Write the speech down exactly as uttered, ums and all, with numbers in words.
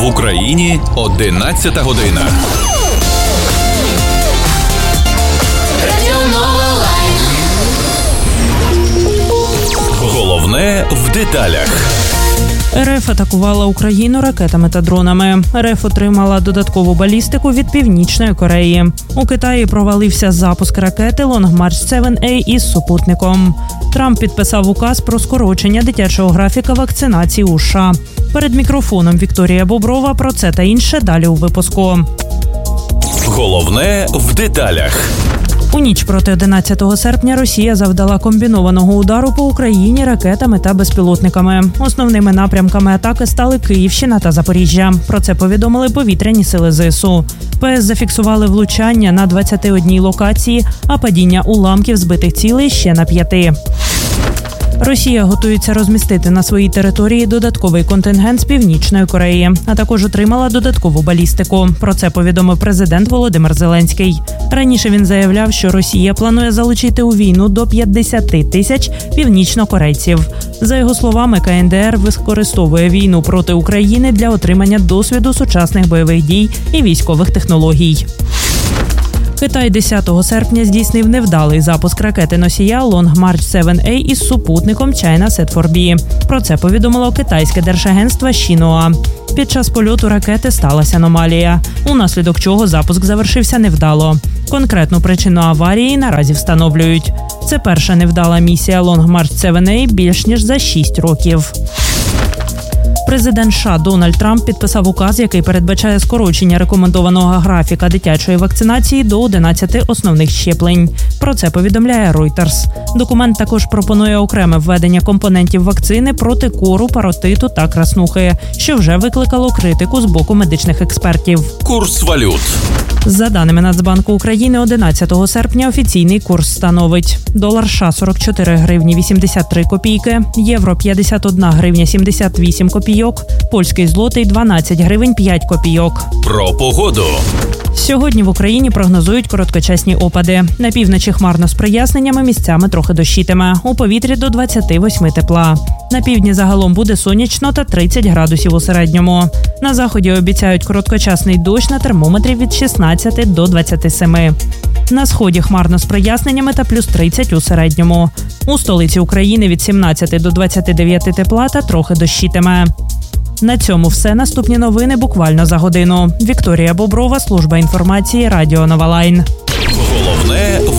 В Україні одинадцята година. Головне в деталях. РФ атакувала Україну ракетами та дронами. РФ отримала додаткову балістику від Північної Кореї. У Китаї провалився запуск ракети Long March севен ей із супутником. Трамп підписав указ про скорочення дитячого графіка вакцинації у США. Перед мікрофоном Вікторія Боброва. Про це та інше далі у випуску. Головне в деталях. У ніч проти одинадцятого серпня Росія завдала комбінованого удару по Україні ракетами та безпілотниками. Основними напрямками атаки стали Київщина та Запоріжжя. Про це повідомили повітряні сили ЗСУ. ПС зафіксували влучання на двадцяти одній локації, а падіння уламків збитих цілей ще на п'яти. Росія готується розмістити на своїй території додатковий контингент з Північної Кореї, а також отримала додаткову балістику. Про це повідомив президент Володимир Зеленський. Раніше він заявляв, що Росія планує залучити у війну до п'ятдесят тисяч північнокорейців. За його словами, КНДР використовує війну проти України для отримання досвіду сучасних бойових дій і військових технологій. Китай десятого серпня здійснив невдалий запуск ракети-носія Long March севен ей із супутником China Sat фор бі. Про це повідомило китайське держагентство Xinhua. Під час польоту ракети сталася аномалія, унаслідок чого запуск завершився невдало. Конкретну причину аварії наразі встановлюють. Це перша невдала місія Long March севен ей більш ніж за шість років. Президент США Дональд Трамп підписав указ, який передбачає скорочення рекомендованого графіка дитячої вакцинації до одинадцяти основних щеплень. Про це повідомляє Reuters. Документ також пропонує окреме введення компонентів вакцини проти кору, паротиту та краснухи, що вже викликало критику з боку медичних експертів. Курс валют. За даними Нацбанку України, одинадцятого серпня офіційний курс становить: долар США сорок чотири гривні вісімдесят три копійки, євро п'ятдесят одна гривня сімдесят вісім копійок, польський злотий дванадцять гривень п'ять копійок. Про погоду. Сьогодні в Україні прогнозують короткочасні опади. На півночі хмарно з проясненнями, місцями трохи дощитиме. У повітрі до двадцяти восьми тепла. На півдні загалом буде сонячно та тридцять градусів у середньому. На заході обіцяють короткочасний дощ, на термометрі від шістнадцяти до двадцяти семи. На сході хмарно з проясненнями та плюс тридцять у середньому. У столиці України від сімнадцяти до двадцяти дев'яти тепла та трохи дощитиме. На цьому все. Наступні новини буквально за годину. Вікторія Боброва, служба інформації, Радіо Нова Лайн. Головне